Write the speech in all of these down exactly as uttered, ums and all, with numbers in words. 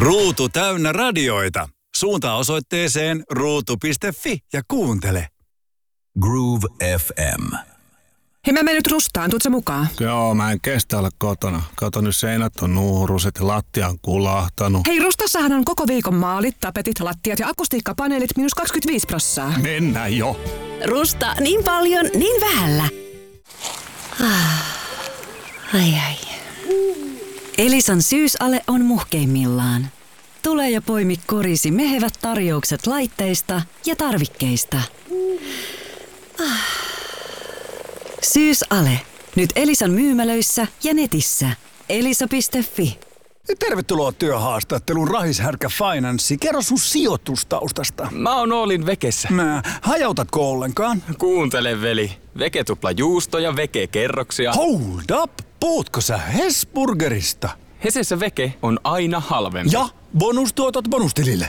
Ruutu täynnä radioita. Suuntaa osoitteeseen ruutu piste fi ja kuuntele. Groove F M. Hei, mä menen nyt Rustaan. Tuutko mukaan? Joo, mä en kestä olla kotona. Kato, nyt seinät on nuuruset ja lattia on kulahtanut. Hei, Rustassahan on koko viikon maalit, tapetit, lattiat ja akustiikkapaneelit miinus kaksikymmentäviisi prossaa. Mennään jo. Rusta, niin paljon, niin vähällä. Ah. Ai ai. Elisan syysale on muhkeimmillaan. Tule ja poimi korisi mehevät tarjoukset laitteista ja tarvikkeista. Ah. Syysale. Nyt Elisan myymälöissä ja netissä. elisa piste fi. Tervetuloa työhaastatteluun Rahishärkä Finanssi. Kerro sun sijoitustaustasta. Mä oon Oolin Vekessä. Mä, hajautatko ollenkaan? Kuuntele, veli. Veke tupla juustoja, Veke kerroksia. Hold up! Puhutko sä Hesburgerista? Hesessä Veke on aina halvempi. Ja bonustuotot bonustilille.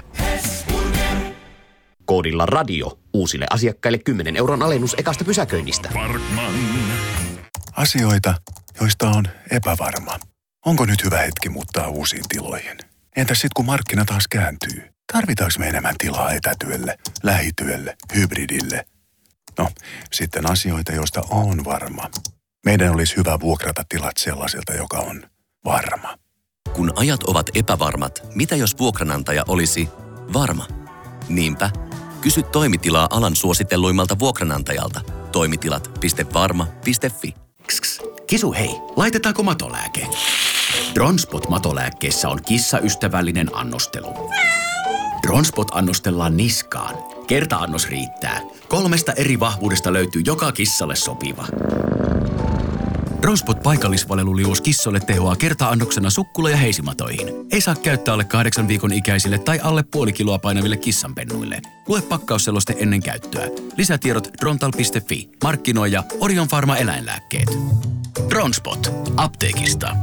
Koodilla radio. Uusille asiakkaille kymmenen euron alennus ekasta pysäköinnistä. Parkman. Asioita, joista on epävarma. Onko nyt hyvä hetki muuttaa uusiin tiloihin? Entäs sitten kun markkina taas kääntyy? Tarvitaanko me enemmän tilaa etätyölle, lähityölle, hybridille? No, sitten asioita, joista on varma. Meidän olisi hyvä vuokrata tilat sellaiselta, joka on varma. Kun ajat ovat epävarmat, mitä jos vuokranantaja olisi varma? Niinpä, kysy toimitilaa alan suositelluimmalta vuokranantajalta. Toimitilat piste varma piste fi. Kss, kisu hei, laitetaanko matolääke? Dronspot-matolääkkeessä on kissaystävällinen annostelu. Dronspot annostellaan niskaan. Kerta-annos riittää. Kolmesta eri vahvuudesta löytyy joka kissalle sopiva. Dronspot paikallisvaleluliuos kissoille tehoaa kerta-annoksena sukkula- ja heisimatoihin. Ei saa käyttää alle kahdeksan viikon ikäisille tai alle puoli kiloa painaville kissanpennuille. Lue pakkausseloste ennen käyttöä. Lisätiedot drontal piste fi. Markkinoija Orion Pharma eläinlääkkeet. Dronspot. Apteekista.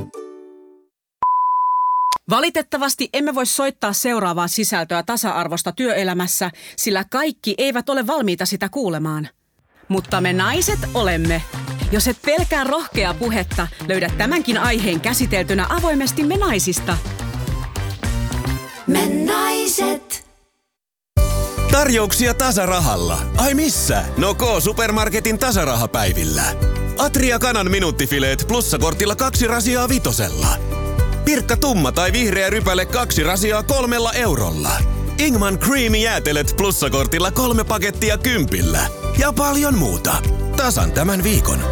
Valitettavasti emme voi soittaa seuraavaa sisältöä tasa-arvosta työelämässä, sillä kaikki eivät ole valmiita sitä kuulemaan. Mutta me naiset olemme. Jos et pelkää rohkeaa puhetta, löydät tämänkin aiheen käsiteltynä avoimesti Me Naisista. Me naiset. Tarjouksia tasarahalla. Ai missä? No K-Supermarketin tasarahapäivillä. Atria kanan minuuttifileet plussakortilla kaksi rasiaa vitosella. Pirkka tumma tai vihreä rypäle kaksi rasiaa kolmella eurolla. Ingman Creamy jäätelet plussakortilla kolme pakettia kympillä. Ja paljon muuta. Tasan tämän viikon.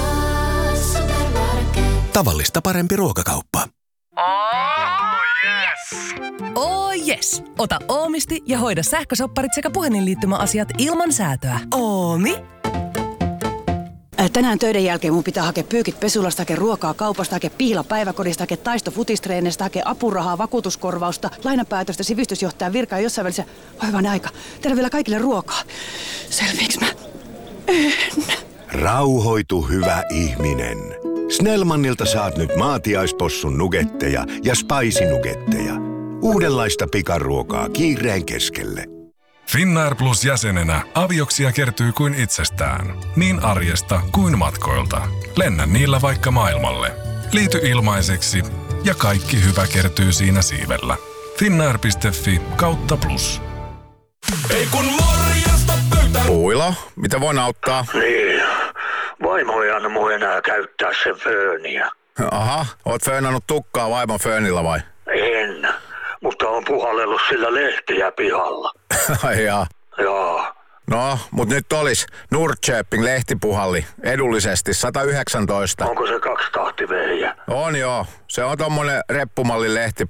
Tavallista parempi ruokakauppa. Oh yes! Oh yes! Ota Oomisti ja hoida sähkösopparit sekä puhelinliittymäasiat ilman säätöä. Oomi? Tänään töiden jälkeen mun pitää hakea pyykit pesulasta, hakea ruokaa kaupasta, hakea pihla päiväkodista, hakea taisto futistreenistä, hakea apurahaa, vakuutuskorvausta, lainapäätöstä, sivistysjohtajan virkaa jossain välissä. Hyvän aika. Tehdään vielä kaikille ruokaa. Selviiks mä? En. Rauhoitu, hyvä ihminen. Snellmannilta saat nyt maatiaispossun nugetteja ja spicy-nugetteja. Uudenlaista pikaruokaa kiireen keskelle. Finnair Plus jäsenenä avioksia kertyy kuin itsestään. Niin arjesta kuin matkoilta. Lennä niillä vaikka maailmalle. Liity ilmaiseksi ja kaikki hyvä kertyy siinä siivellä. Finnair piste fi kautta plus. Ei kun morjesta pöytä. Puilo, mitä voin auttaa? Niin, vaimo ei anna mun enää käyttää sen fööniä. Aha, oot föönannut tukkaa vaimon föönillä vai? En, mutta on puhallellut sillä lehtiä pihalla. Ai jaa. Joo. No, mut nyt olis Nordköping lehtipuhalli edullisesti sata yhdeksäntoista. Onko se kaksitahtivehjä? On joo, se on tommonen reppumalli lehti